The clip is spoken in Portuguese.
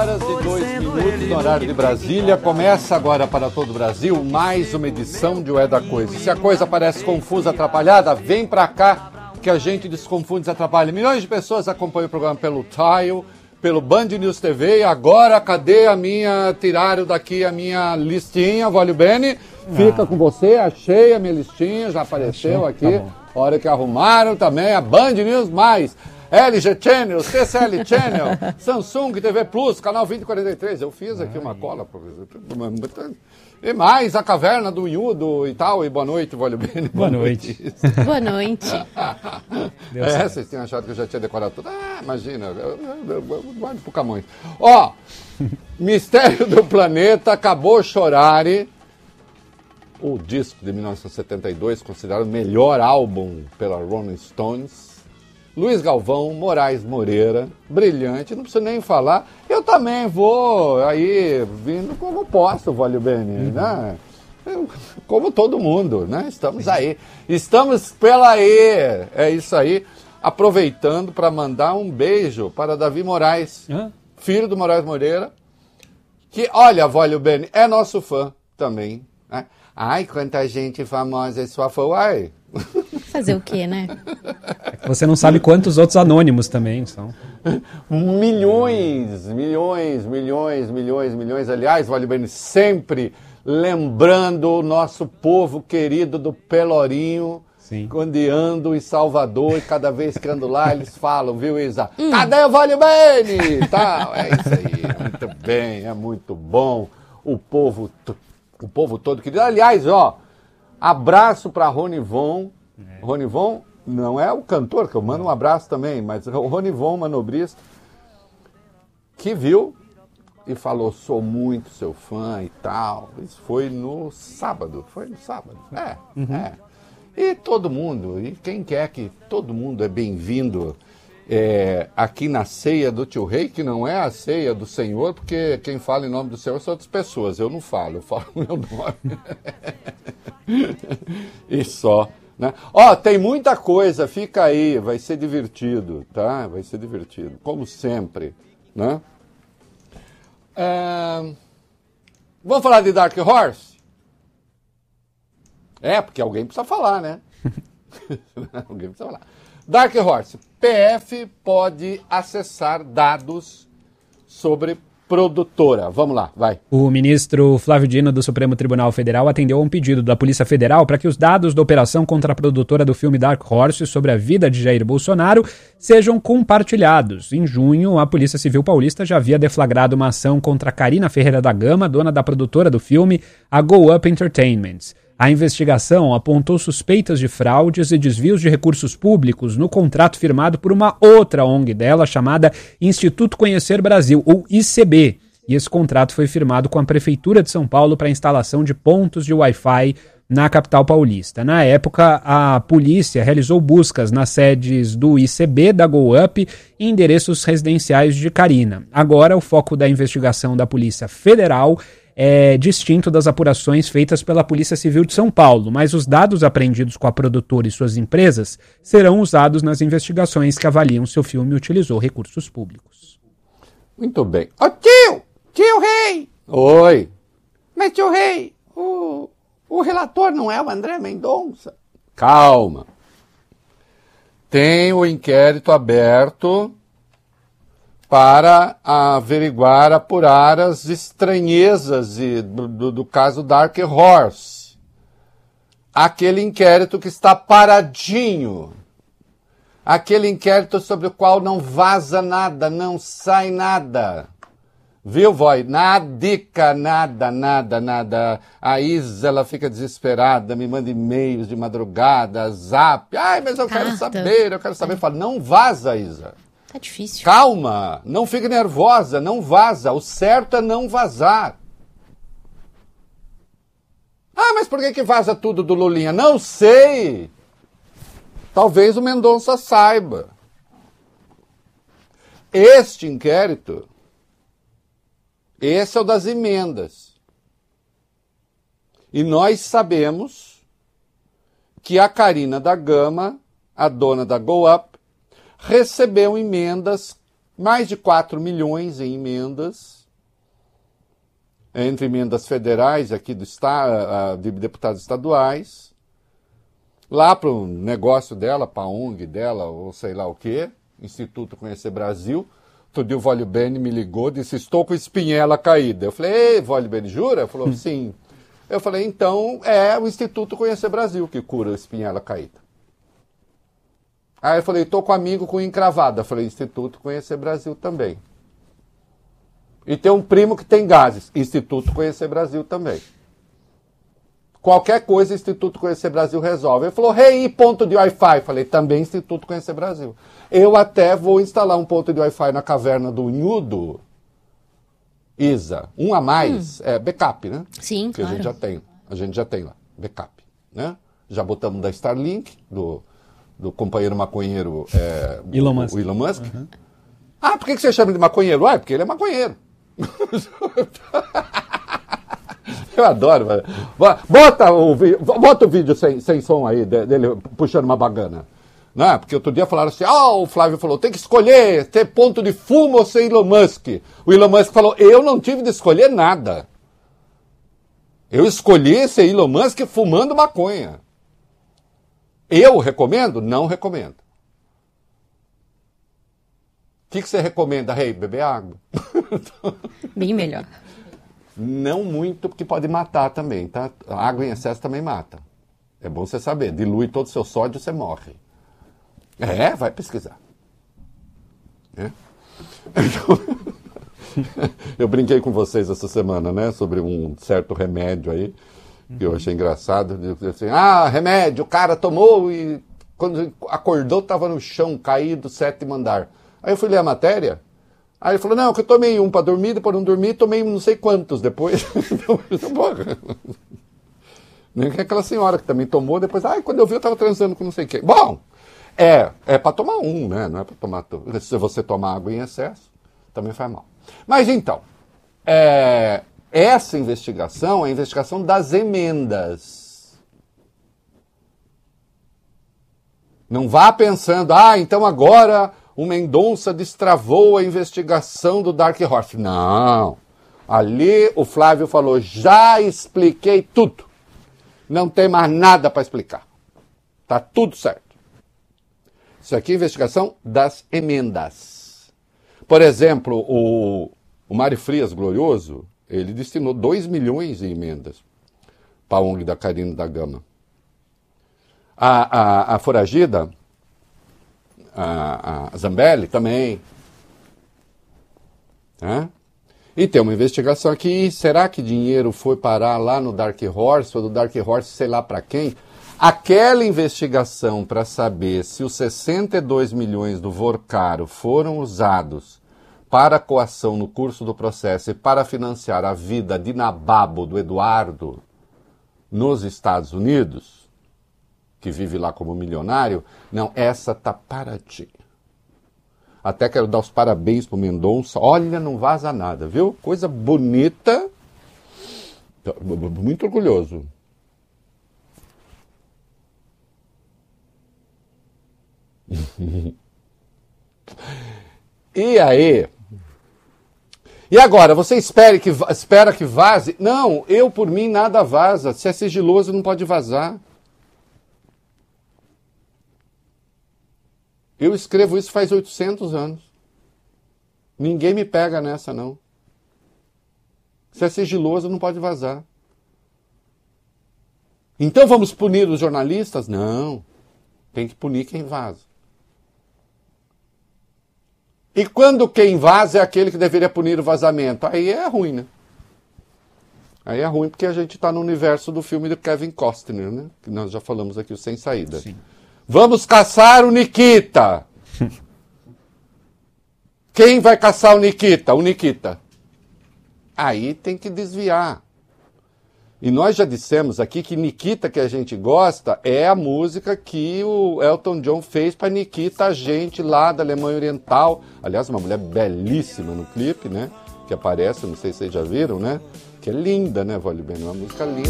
Horas e 2 minutos no horário de Brasília. Começa agora para todo o Brasil mais uma edição de O É da Coisa. Se a coisa parece confusa, atrapalhada, vem pra cá que a gente desconfunde e desatrapalha. Milhões de pessoas acompanham o programa pelo Tile, pelo Band News TV. E agora, cadê a minha... Tiraram daqui a minha listinha, Vólio Bene. Fica com você, achei a minha listinha, já apareceu aqui. Tá, hora que arrumaram também a Band News+. LG Channel, TCL Channel, Samsung TV Plus, canal 2043. Eu fiz aqui uma cola. E mais a caverna do Yudo e tal. E boa noite, Vólio Bene. Boa noite. Boa noite. Vocês tinham achado que eu já tinha decorado tudo. Imagina, guarde pro Camões. Ó, Mistério do Planeta, Acabou Chorare. O disco de 1972, considerado o melhor álbum pela Rolling Stones. Luiz Galvão, Moraes Moreira, brilhante, não preciso nem falar. Eu também vou aí, vindo como posso, Vólio Bene, né? Como todo mundo, né? Estamos aí. Estamos pela E. É isso aí. Aproveitando para mandar um beijo para Davi Moraes, filho do Moraes Moreira, que, olha, Vólio Bene, é nosso fã também, né? Ai, quanta gente famosa é sua fã. Uai. Fazer o quê, né? Você não sabe quantos outros anônimos também são. Milhões. Aliás, Vólio Bene, sempre lembrando o nosso povo querido do Pelourinho. Sim. Quando ando em Salvador e cada vez que ando lá eles falam, viu, Isa? Cadê o Vólio Bene? Tá, é isso aí, muito bem, é muito bom. O povo todo querido. Aliás, ó, abraço para Ronivon. Ronivon não é o cantor, que eu mando um abraço também, mas o Ronivon, manobrista, que viu e falou, sou muito seu fã e tal. Isso foi no sábado. E todo mundo, e quem quer que todo mundo é bem-vindo aqui na ceia do Tio Rei, que não é a ceia do Senhor, porque quem fala em nome do Senhor são outras pessoas. Eu não falo, eu falo o meu nome. E só. Né? Ó, tem muita coisa, fica aí, vai ser divertido, tá? Vai ser divertido, como sempre, né? Vamos falar de Dark Horse? Porque alguém precisa falar, né? Alguém precisa falar. Dark Horse, PF pode acessar dados sobre produtora. Vamos lá, vai. O ministro Flávio Dino do Supremo Tribunal Federal atendeu a um pedido da Polícia Federal para que os dados da operação contra a produtora do filme Dark Horse sobre a vida de Jair Bolsonaro sejam compartilhados. Em junho, a Polícia Civil Paulista já havia deflagrado uma ação contra Carina Ferreira da Gama, dona da produtora do filme, a Go Up Entertainment. A investigação apontou suspeitas de fraudes e desvios de recursos públicos no contrato firmado por uma outra ONG dela, chamada Instituto Conhecer Brasil, ou ICB. E esse contrato foi firmado com a Prefeitura de São Paulo para a instalação de pontos de Wi-Fi na capital paulista. Na época, a polícia realizou buscas nas sedes do ICB, da Go Up, e endereços residenciais de Carina. Agora, o foco da investigação da Polícia Federal é distinto das apurações feitas pela Polícia Civil de São Paulo, mas os dados apreendidos com a produtora e suas empresas serão usados nas investigações que avaliam se o filme utilizou recursos públicos. Muito bem. Ô tio Rei! Oi! Mas tio Rei, o relator não é o André Mendonça? Calma. Tem o inquérito aberto para averiguar, apurar as estranhezas do caso Dark Horse. Aquele inquérito que está paradinho. Aquele inquérito sobre o qual não vaza nada, não sai nada. Viu, Voi? Nadica, nada. A Isa, ela fica desesperada, me manda e-mails de madrugada, zap. Ai, mas eu quero saber. Fala, não vaza, Isa. Tá difícil. Calma, não fique nervosa, não vaza. O certo é não vazar. Mas por que vaza tudo do Lulinha? Não sei. Talvez o Mendonça saiba. Este inquérito, esse é o das emendas. E nós sabemos que a Carina da Gama, a dona da Go Up, recebeu emendas mais de 4 milhões em emendas, entre emendas federais aqui do estado, de deputados estaduais, lá para o negócio dela, para a ONG dela, ou sei lá o quê, Instituto Conhecer Brasil. Outro dia o Vólio Bene me ligou e disse, estou com espinhela caída. Eu falei, ei, Vólio Bene, jura? Ele falou, sim. Eu falei, então é o Instituto Conhecer Brasil que cura a espinhela caída. Aí eu falei, estou com um amigo com encravada. Eu falei, Instituto Conhecer Brasil também. E tem um primo que tem gases. Instituto Conhecer Brasil também. Qualquer coisa, Instituto Conhecer Brasil resolve. Ele falou, rei, ponto de Wi-Fi. Eu falei, também Instituto Conhecer Brasil. Eu até vou instalar um ponto de Wi-Fi na caverna do Unhudo. Isa, um a mais, é backup, né? Sim, que claro. A gente já tem lá, backup, né? Já botamos da Starlink, do companheiro maconheiro Elon Musk. O Elon Musk. Uhum. Ah, por que você chama de maconheiro? Ah, porque ele é maconheiro. Eu adoro. Bota o vídeo sem som aí dele puxando uma bagana. Não, porque outro dia falaram assim, o Flávio falou, tem que escolher ter ponto de fumo ou ser Elon Musk. O Elon Musk falou, eu não tive de escolher nada. Eu escolhi ser Elon Musk fumando maconha. Eu recomendo? Não recomendo. O que você recomenda, rei? Beber água. Bem melhor. Não muito, porque pode matar também, tá? A água em excesso também mata. É bom você saber. Dilui todo o seu sódio, você morre. Vai pesquisar. Eu brinquei com vocês essa semana, né? Sobre um certo remédio aí, que eu achei engraçado. Assim, remédio, o cara tomou e quando acordou estava no chão, caído, 7º andar. Aí eu fui ler a matéria, aí ele falou, não, que eu tomei um para dormir, depois não dormi, tomei não sei quantos depois. Porra. Nem que aquela senhora que também tomou, depois, quando eu vi eu estava transando com não sei quem. Bom, é para tomar um, né? Não é para tomar tudo. Se você tomar água em excesso, também faz mal. Mas então, essa investigação é a investigação das emendas. Não vá pensando, então agora o Mendonça destravou a investigação do Dark Horse. Não. Ali o Flávio falou, já expliquei tudo. Não tem mais nada para explicar. Tá tudo certo. Isso aqui é investigação das emendas. Por exemplo, o Mário Frias Glorioso, ele destinou 2 milhões em emendas para a ONG da Carina da Gama. A foragida, a Zambelli também. E tem uma investigação aqui, será que dinheiro foi parar lá no Dark Horse, ou do Dark Horse sei lá para quem? Aquela investigação para saber se os 62 milhões do Vorcaro foram usados para coação no curso do processo e para financiar a vida de nababo do Eduardo nos Estados Unidos, que vive lá como milionário, não, essa tá paradinha. Até quero dar os parabéns pro Mendonça. Olha, não vaza nada, viu? Coisa bonita. Muito orgulhoso. E aí? E agora, você espera que vaze? Não, eu por mim nada vaza. Se é sigiloso não pode vazar. Eu escrevo isso faz 800 anos. Ninguém me pega nessa, não. Se é sigiloso não pode vazar. Então vamos punir os jornalistas? Não. Tem que punir quem vaza. E quando quem vaza é aquele que deveria punir o vazamento? Aí é ruim, né? Aí é ruim porque a gente está no universo do filme do Kevin Costner, né? Que nós já falamos aqui, o Sem Saída. Sim. Vamos caçar o Nikita. Quem vai caçar o Nikita? O Nikita. Aí tem que desviar. E nós já dissemos aqui que Nikita, que a gente gosta, é a música que o Elton John fez para Nikita, a gente lá da Alemanha Oriental. Aliás, uma mulher belíssima no clipe, né? Que aparece, não sei se vocês já viram, né? Que é linda, né, Vale Bem? Uma música linda.